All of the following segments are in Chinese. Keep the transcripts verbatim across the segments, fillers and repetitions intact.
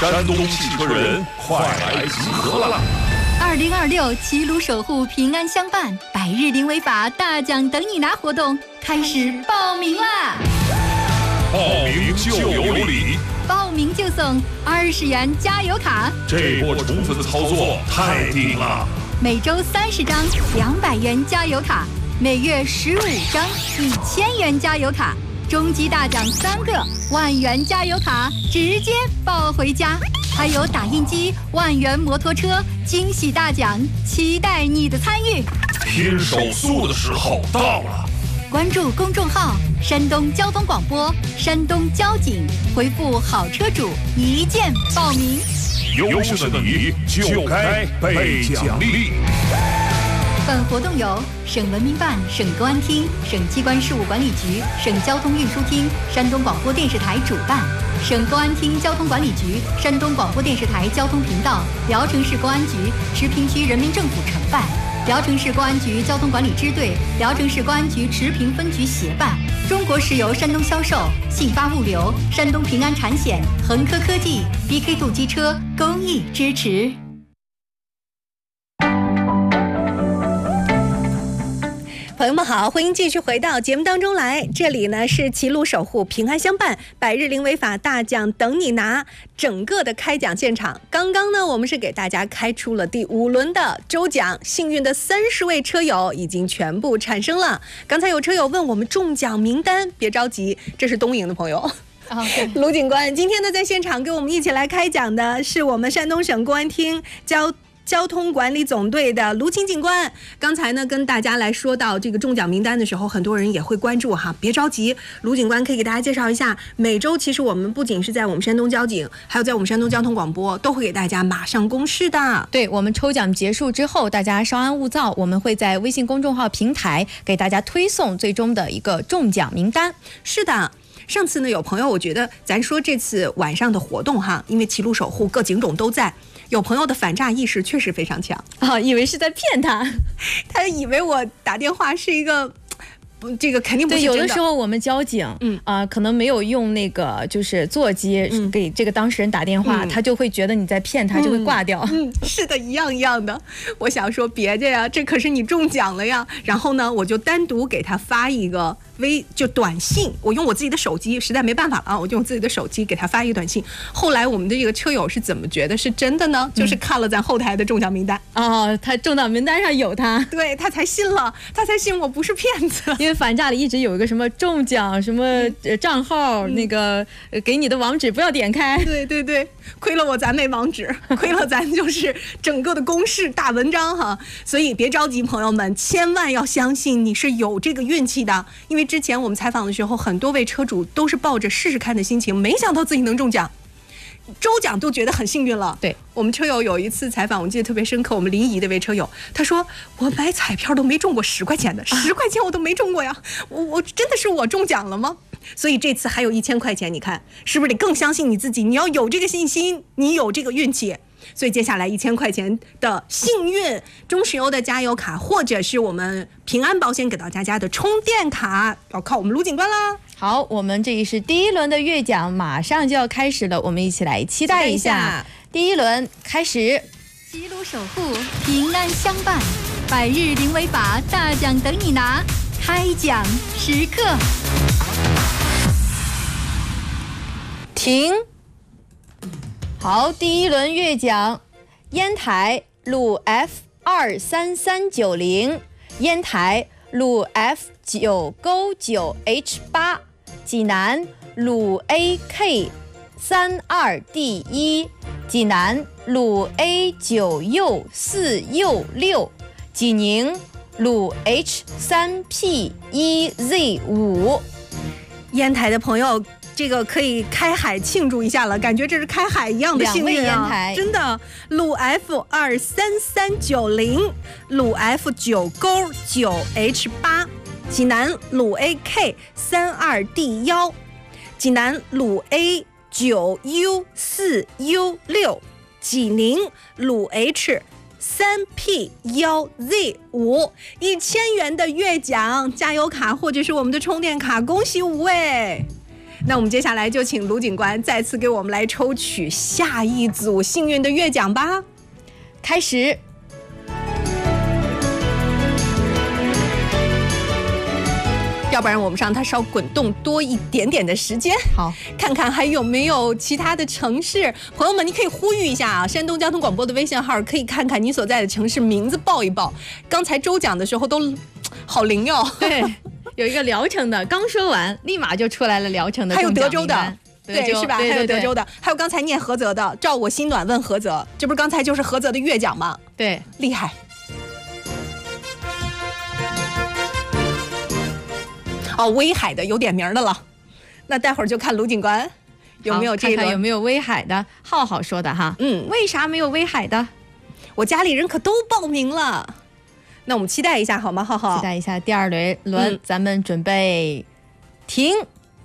山东汽车人快来集合了！ 二零二六齐鲁守护平安相伴百日零违法大奖等你拿活动开始报名啦！ 报名就有礼， 报名就送二十元加油卡。 这波宠粉操作太顶了！ 每周三十张两百元加油卡，每月十五张一千元加油卡，终极大奖三个万元加油卡，直接抱回家。还有打印机、万元摩托车，惊喜大奖，期待你的参与。 拼手速的时候到了！ 关注公众号山东交通广播、山东交警，回复好车主一键报名。 优秀的你就该被奖励。 本活动由省文明办、省公安厅、省机关事务管理局、省交通运输厅、山东广播电视台主办，省公安厅交通管理局、山东广播电视台交通频道、聊城市公安局、池平区人民政府承办，聊城市公安局交通管理支队、聊城市公安局池平分局协办，中国石油山东销售、信发物流、山东平安产险、恒科科技、B K 度机车公益支持。 朋友们好，欢迎继续回到节目当中来。这里呢是齐鲁守护平安相伴百日零违法大奖等你拿整个的开奖现场。刚刚呢我们是给大家开出了第五轮的周奖，幸运的三十位车友已经全部产生了。刚才有车友问我们中奖名单，别着急，这是东营的朋友。 哦， 卢警官，今天呢在现场跟我们一起来开奖的是我们山东省公安厅交交通管理总队的卢琴警官。刚才呢跟大家来说到这个中奖名单的时候，很多人也会关注哈，别着急，卢警官可以给大家介绍一下，每周其实我们不仅是在我们山东交警，还有在我们山东交通广播都会给大家马上公示的。 对，我们抽奖结束之后大家稍安勿躁，我们会在微信公众号平台给大家推送最终的一个中奖名单。 是的，上次呢有朋友，我觉得咱说这次晚上的活动哈，因为齐鲁守护各警种都在，有朋友的反诈意识确实非常强啊，以为是在骗他， 他以为我打电话是一个不，这个肯定不是真的。 对，有的时候我们交警，嗯啊、呃，可能没有用那个就是座机给这个当事人打电话，嗯、他就会觉得你在骗他，嗯、就会挂掉。 嗯，是的，一样一样的。我想说别介呀，这可是你中奖了呀。然后呢，我就单独给他发一个微就短信，我用我自己的手机，实在没办法了啊，我就用自己的手机给他发一个短信。后来我们的这个车友是怎么觉得是真的呢？就是看了咱后台的中奖名单、 嗯、哦，他中奖名单上有他， 对，他才信了，他才信我不是骗子。 因为反诈里一直有一个什么中奖什么账号、嗯、那个给你的网址不要点开。 对对对，亏了我咱没网址，亏了咱就是整个的公示大文章哈。所以别着急，朋友们，千万要相信你是有这个运气的，因为之前我们采访的时候，很多位车主都是抱着试试看的心情，没想到自己能中奖，周奖都觉得很幸运了。 对， 我们车友有一次采访，我记得特别深刻，我们临沂的一位车友，他说我买彩票都没中过十块钱的，十块钱我都没中过呀，我我真的是我中奖了吗？所以这次还有一千块钱，你看是不是得更相信你自己？你要有这个信心，你有这个运气。所以接下来一千块钱的幸运中石油的加油卡，或者是我们平安保险给到大家的充电卡，要靠我们卢警官啦。 好，我们这里是第一轮的月奖，马上就要开始了，我们一起来期待一下。第一轮开始， 齐鲁守护，平安相伴，百日零违法大奖等你拿，开奖时刻。 停。好，第一轮月奖，烟台路 F 二三三九零，烟台路 F 九勾九 H 八，济南路 A K 三二 D 一，济南路 A 九 U 四 U 六，济宁路 H 三 P 一 Z 五。 烟台的朋友，这个可以开海庆祝一下了，感觉这是开海一样的幸运啊！真的，路 F 二三三九零，路 F 九勾九 H 八，济南路 A K 三二 D 幺，济南路 A 九 U 四 U 六，济宁路 H 三 P 一 Z 五，一千元的月奖加油卡或者是我们的充电卡，恭喜五位！ 那我们接下来就请卢警官再次给我们来抽取下一组幸运的月奖吧。 开始。 要不然我们让它稍滚动多一点点的时间， 好， 看看还有没有其他的城市。朋友们，你可以呼吁一下啊，山东交通广播的微信号，可以看看你所在的城市名字报一报。刚才抽奖的时候都好灵哟， 对，有一个聊城的，刚说完立马就出来了聊城的， 还有德州的。 对， 是吧？ 对对对， 还有德州的，还有刚才念菏泽的，照我心暖问菏泽，这不是刚才就是菏泽的月奖吗？ 对， 厉害。哦，威海的有点名的了，那待会儿就看卢警官有没有这个， 看看有没有威海的。浩浩说的哈， 嗯， 为啥没有威海的？ 我家里人可都报名了，那我们期待一下好吗？浩浩， 期待一下第二轮轮、嗯，咱们准备停。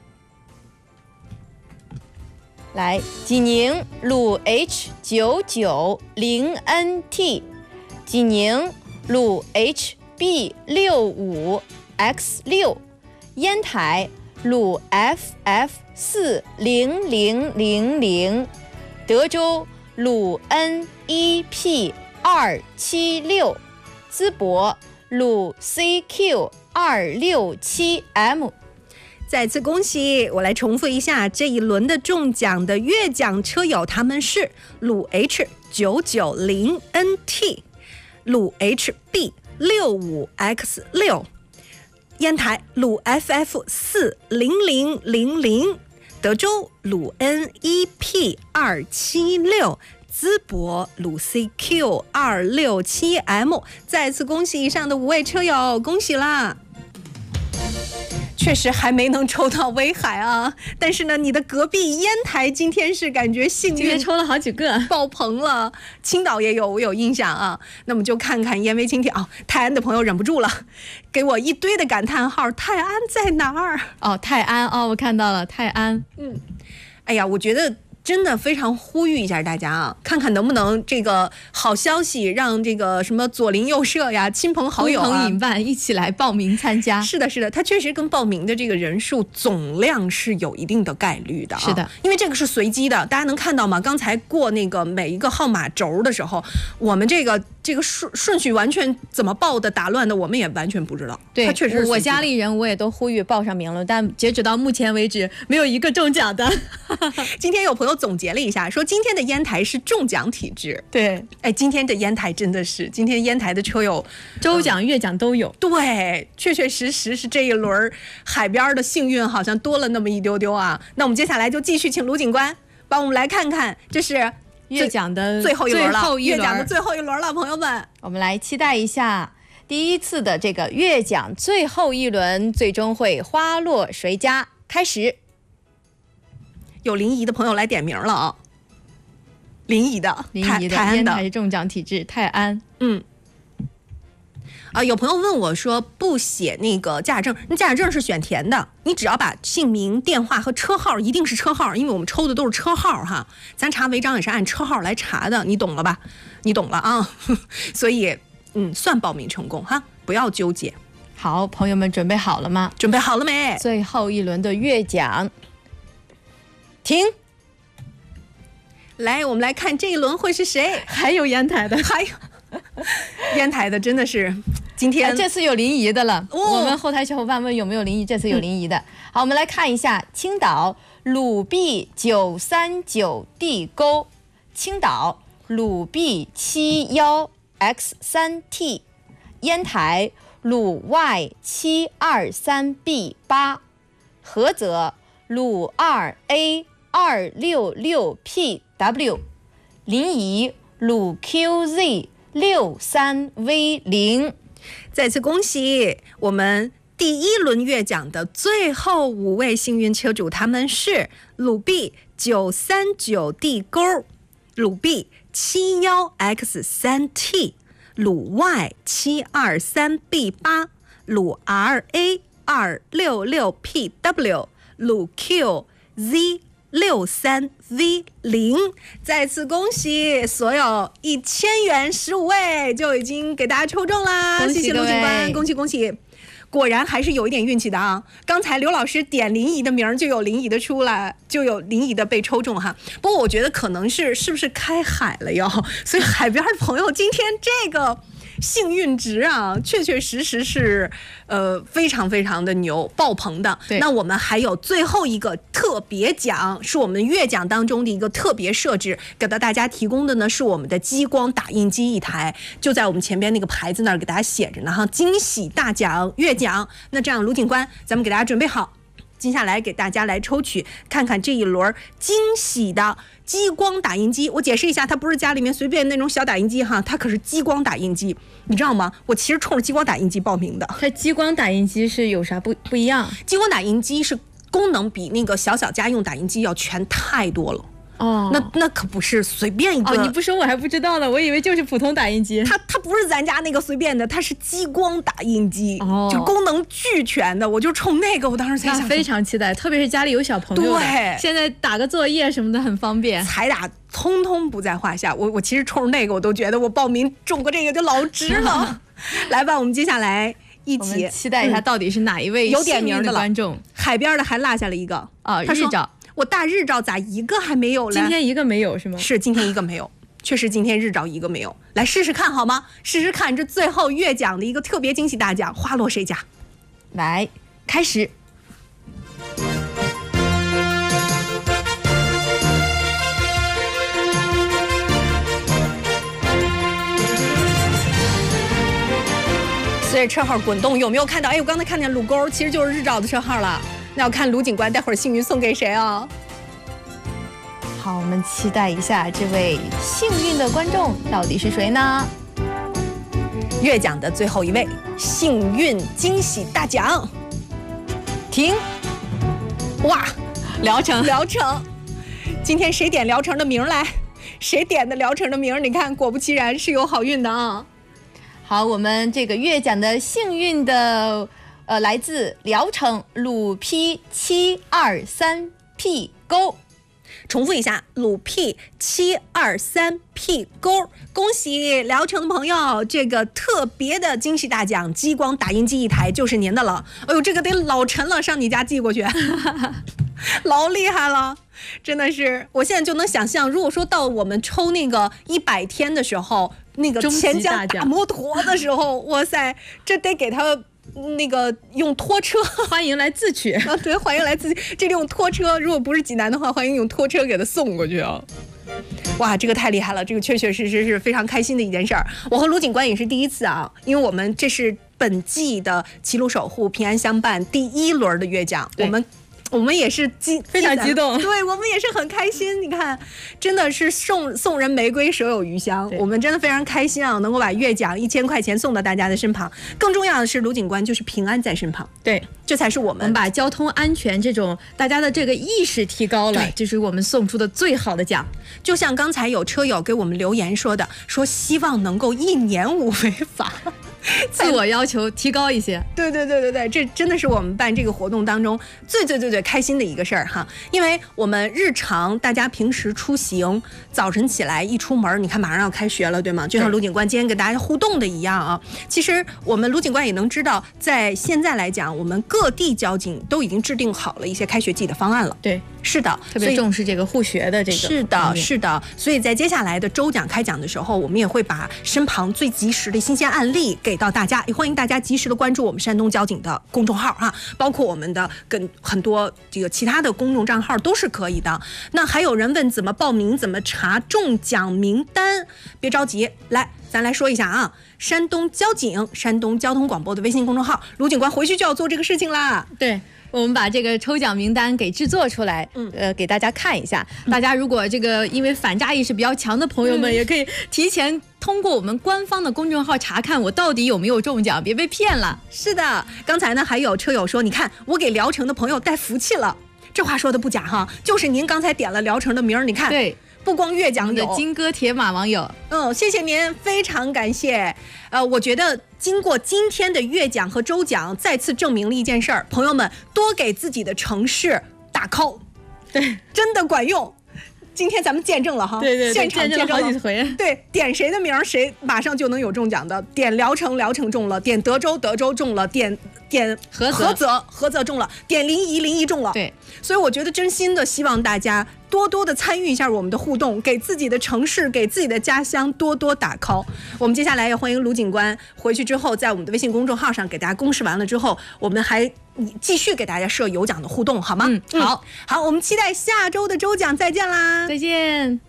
来，济宁路 H 九九零 N T， 济宁路 H B 六五 X 六。烟台路 F F 四零零零零，德州路 N 一 P 二七六，淄博路 C Q 二六七 M。 再次恭喜！我来重复一下这一轮的中奖的月奖车友，他们是路 H 九九零 N T， 路 H B 六五 X 六。烟台路 F F 四零零零零，德州路 N 一 P 二七六，淄博路 C Q 二六七 M。再次恭喜以上的五位车友，恭喜啦！确实还没能抽到威海啊，但是呢，你的隔壁烟台今天是感觉幸运， 今天抽了好几个， 爆棚了。青岛也有，我有印象啊。那么就看看烟威今天哦，泰安的朋友忍不住了，给我一堆的感叹号，泰安在哪儿？ 哦，泰安哦，我看到了泰安。 嗯，哎呀，我觉得真的非常呼吁一下大家啊，看看能不能这个好消息让这个什么左邻右舍呀、亲朋好友啊、 呼朋引伴一起来报名参加。 是的，是的，它确实跟报名的这个人数总量是有一定的概率的、啊。 是的， 因为这个是随机的，大家能看到吗？刚才过那个每一个号码轴的时候，我们这个这个顺顺序完全怎么报的打乱的，我们也完全不知道。 对， 它确实是我家里人我也都呼吁报上名了，但截止到目前为止没有一个中奖的。 今天有朋友总结了一下，说今天的烟台是中奖体质。 对， 哎，今天的烟台真的是，今天烟台的车友周奖、月奖都有。 对，确确实实是这一轮海边的幸运好像多了那么一丢丢啊。那我们接下来就继续请卢警官帮我们来看看，这是月奖的最后一轮了， 最后一轮月奖的最后一轮了，朋友们， 我们来期待一下第一次的这个月奖最后一轮最终会花落谁家。开始。 有临沂的朋友来点名了啊！临沂的， 临沂的， 泰安的烟台中奖体质，泰安。 嗯。啊，有朋友问我说，不写那个驾驶证，那驾驶证是选填的，你只要把姓名、电话和车号，一定是车号，因为我们抽的都是车号哈，咱查违章也是按车号来查的，你懂了吧？你懂了啊，所以嗯，算报名成功哈，不要纠结。 好，朋友们准备好了吗？ 准备好了没？ 最后一轮的月奖。停！ 来，我们来看这一轮会是谁？ 还有烟台的， 还有烟台的，真的是今天、 啊、这次有临沂的了、哦。我们后台小伙伴问有没有临沂，这次有临沂的、嗯。好，我们来看一下青岛鲁 B 九三九 D 沟，青岛鲁 B 七一 X 三 T， 烟台鲁 Y 七二三 B 八， 菏泽鲁 二 A 二六六 P W， 临沂鲁 Q Z 六三 V 零。 再次恭喜我们第一轮月奖的最后五位幸运车主，他们是鲁 B 九三九 D 沟，鲁 B 七一 X 三 T， 鲁 Y 七二三 B 八， 鲁 R A 二六六 P W， 鲁 Q Z 六三 V 零。再次恭喜所有一千元十五位就已经给大家抽中啦！谢谢卢警官，恭喜恭喜！ 果然还是有一点运气的啊！刚才刘老师点林怡的名就有林怡的出来，就有林怡的被抽中哈。不过我觉得可能是是不是开海了哟？所以海边的朋友今天这个幸运值啊，确确实实是呃非常非常的牛，爆棚的。那我们还有最后一个特别奖，是我们月奖当中的一个特别设置，给到大家提供的呢是我们的激光打印机一台，就在我们前边那个牌子那儿给大家写着呢哈，惊喜大奖月奖。那这样卢警官，咱们给大家准备好。接下来给大家来抽取，看看这一轮惊喜的激光打印机。我解释一下，它不是家里面随便那种小打印机哈，它可是激光打印机，你知道吗？我其实冲着激光打印机报名的。 它激光打印机是有啥不不一样？ 激光打印机是功能比那个小小家用打印机要全太多了。哦，那那可不是随便一个。 哦，你不说我还不知道呢，我以为就是普通打印机。 它它不是咱家那个随便的，它是激光打印机，哦，就功能俱全的。我就冲那个，我当时在想， 非常期待，特别是家里有小朋友，对，现在打个作业什么的很方便， 彩打通通不在话下。我我其实冲着那个，我都觉得我报名中个这个就老值了。来吧，我们接下来一起期待一下，到底是哪一位有点名的观众？ 海边的还落下了一个啊，日照。 我大日照咋一个还没有了？ 今天一个没有是吗？ 是今天一个没有，确实今天日照一个没有。来试试看好吗？试试看这最后月奖的一个特别惊喜大奖，花落谁家？ 来，开始。 随着车号滚动，有没有看到？哎，我刚才看见路沟，其实就是日照的车号了。那要看卢警官待会儿幸运送给谁啊？ 好，我们期待一下这位幸运的观众到底是谁呢？ 月奖的最后一位幸运惊喜大奖，停！哇， 聊城， 聊城，今天谁点聊城的名来？谁点的聊城的名？你看，果不其然是有好运的啊！ 好，我们这个月奖的幸运的。呃，来自聊城鲁 P 七二三 P 勾， 重复一下，鲁 P 七二三 P 勾，恭喜聊城的朋友，这个特别的惊喜大奖，激光打印机一台就是您的了。哎呦，这个得老沉了，上你家寄过去，老厉害了，真的是，我现在就能想象，如果说到我们抽那个一百天的时候，那个钱江大摩托的时候，哇塞，这得给他。那个用拖车， 欢迎来自取啊！对，欢迎来自取。这里用拖车，如果不是济南的话，欢迎用拖车给他送过去啊！哇，这个太厉害了，这个确确实实是非常开心的一件事儿。我和卢警官也是第一次啊，因为我们这是本季的齐鲁守护平安相伴第一轮的月奖，我们。我们也是激非常激动， 对我们也是很开心。你看，真的是送送人玫瑰，手有余香。我们真的非常开心啊，能够把月奖一千块钱送到大家的身旁。更重要的是，卢警官就是平安在身旁。 对， 这才是我们我们把交通安全这种大家的这个意识提高了，这是我们送出的最好的奖。 就像刚才有车友给我们留言说的，说希望能够一年无违法。 自我要求提高一些， 对对对对对，这真的是我们办这个活动当中最最最最开心的一个事儿哈，因为我们日常大家平时出行，早晨起来一出门，你看马上要开学了，对吗？就像卢警官今天跟大家互动的一样啊。其实我们卢警官也能知道，在现在来讲，我们各地交警都已经制定好了一些开学季的方案了。 对， 是的， 特别重视这个护学的这个。 是的，是的。所以在接下来的周奖开奖的时候，我们也会把身旁最及时的新鲜案例给到大家，也欢迎大家及时的关注我们山东交警的公众号啊，包括我们的跟很多这个其他的公众账号都是可以的。那还有人问怎么报名，怎么查中奖名单？别着急，来，咱来说一下啊，山东交警、山东交通广播的微信公众号，卢警官回去就要做这个事情啦。 对。我们把这个抽奖名单给制作出来，嗯，呃，给大家看一下。大家如果这个因为反诈意识比较强的朋友们，也可以提前通过我们官方的公众号查看我到底有没有中奖，别被骗了。 是的，刚才呢还有车友说，你看我给聊城的朋友带福气了，这话说的不假哈，就是您刚才点了聊城的名儿，你看， 对。 不光月奖有， 的金戈铁马网友， 嗯，谢谢您，非常感谢。呃，我觉得经过今天的月奖和周奖，再次证明了一件事儿，朋友们多给自己的城市打 call， 对，真的管用。今天咱们见证了哈， 对对对， 现场见证了好几回。 对，点谁的名谁马上就能有中奖的，点聊城聊城中了，点德州德州中了，点点菏菏泽，菏泽中了；点临沂，临沂中了。 对， 所以我觉得真心的希望大家多多的参与一下我们的互动，给自己的城市、给自己的家乡多多打 call。我们接下来也欢迎卢警官回去之后，在我们的微信公众号上给大家公示完了之后，我们还继续给大家设有奖的互动，好吗？ 嗯，好， 好，我们期待下周的周奖，再见啦！ 再见。